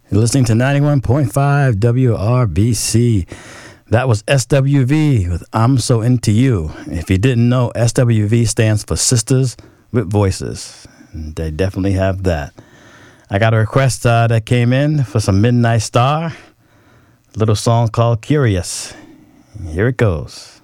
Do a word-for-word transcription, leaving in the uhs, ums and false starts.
You're listening to ninety-one point five W R B C. That was S W V with I'm So Into You. If you didn't know, S W V stands for Sisters with Voices. They definitely have that. I got a request uh, that came in for some Midnight Star. A little song called Curious. Here it goes.